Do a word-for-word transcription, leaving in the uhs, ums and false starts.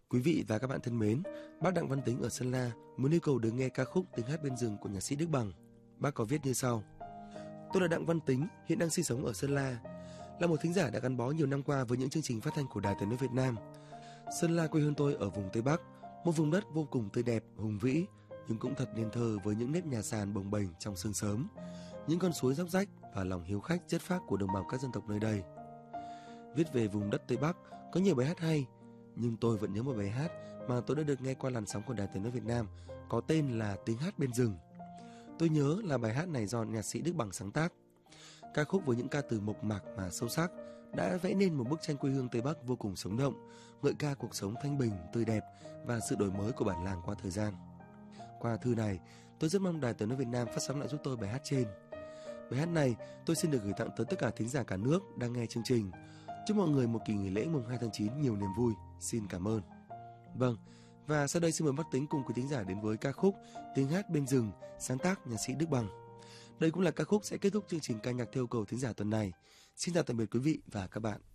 Quý vị và các bạn thân mến, bác Đặng Văn Tính ở Sơn La muốn yêu cầu được nghe ca khúc Tiếng hát bên rừng của nhạc sĩ Đức Bằng. Bác có viết như sau: Tôi là Đặng Văn Tính, hiện đang sinh sống ở Sơn La, là một thính giả đã gắn bó nhiều năm qua với những chương trình phát thanh của Đài Tiếng nói Việt Nam. Sơn La quê hương tôi ở vùng Tây Bắc, một vùng đất vô cùng tươi đẹp, hùng vĩ, nhưng cũng thật nên thơ với những nếp nhà sàn bồng bềnh trong sương sớm, những con suối róc rách và lòng hiếu khách chất phác của đồng bào các dân tộc nơi đây. Viết về vùng đất Tây Bắc có nhiều bài hát hay, nhưng tôi vẫn nhớ một bài hát mà tôi đã được nghe qua làn sóng của Đài Tiếng nói Việt Nam, có tên là Tiếng hát bên rừng. Tôi nhớ là bài hát này do nhạc sĩ Đức Bằng sáng tác. Ca khúc với những ca từ mộc mạc mà sâu sắc đã vẽ nên một bức tranh quê hương Tây Bắc vô cùng sống động, ngợi ca cuộc sống thanh bình, tươi đẹp và sự đổi mới của bản làng qua thời gian. Qua thư này, tôi rất mong Đài Tiếng nói Việt Nam phát sóng lại giúp tôi bài hát trên. Bài hát này tôi xin được gửi tặng tới tất cả thính giả cả nước đang nghe chương trình. Chúc mọi người một kỳ nghỉ lễ mùng hai tháng chín nhiều niềm vui. Xin cảm ơn. Vâng, và sau đây xin mời bác Tính cùng quý thính giả đến với ca khúc Tiếng hát bên rừng, sáng tác nhạc sĩ Đức Bằng. Đây cũng là ca khúc sẽ kết thúc chương trình ca nhạc theo yêu cầu thính giả tuần này. Xin chào tạm biệt quý vị và các bạn.